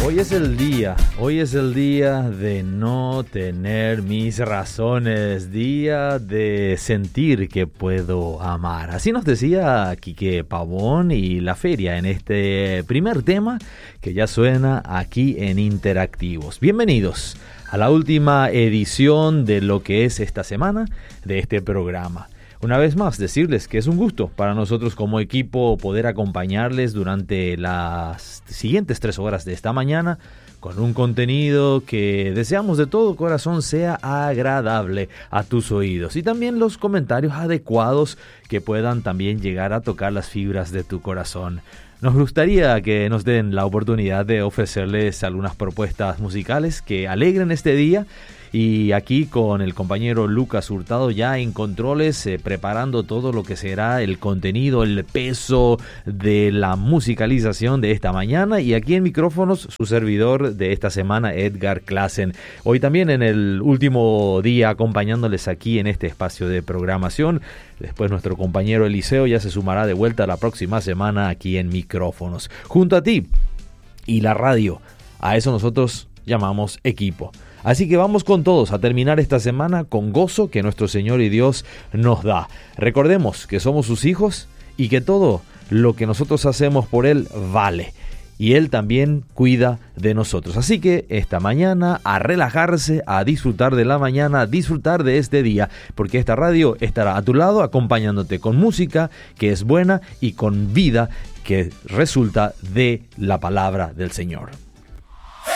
Hoy es el día de no tener mis razones, día de sentir que puedo amar. Así nos decía Quique Pavón y La Feria en este primer tema que ya suena aquí en Interactivos. Bienvenidos a la última edición de lo que es esta semana de este programa. Una vez más, decirles que es un gusto para nosotros como equipo poder acompañarles durante las siguientes 3 horas de esta mañana con un contenido que deseamos de todo corazón sea agradable a tus oídos y también los comentarios adecuados que puedan también llegar a tocar las fibras de tu corazón. Nos gustaría que nos den la oportunidad de ofrecerles algunas propuestas musicales que alegren este día. Y aquí con el compañero Lucas Hurtado ya en controles, preparando todo lo que será el contenido, el peso de la musicalización de esta mañana. Y aquí en micrófonos, su servidor de esta semana, Edgar Klassen. Hoy también en el último día acompañándoles aquí en este espacio de programación. Después nuestro compañero Eliseo ya se sumará de vuelta la próxima semana aquí en micrófonos. Junto a ti y la radio, a eso nosotros llamamos equipo. Así que vamos con todos a terminar esta semana con gozo que nuestro Señor y Dios nos da. Recordemos que somos sus hijos y que todo lo que nosotros hacemos por Él vale. Y Él también cuida de nosotros. Así que esta mañana a relajarse, a disfrutar de la mañana, a disfrutar de este día. Porque esta radio estará a tu lado acompañándote con música que es buena y con vida que resulta de la palabra del Señor.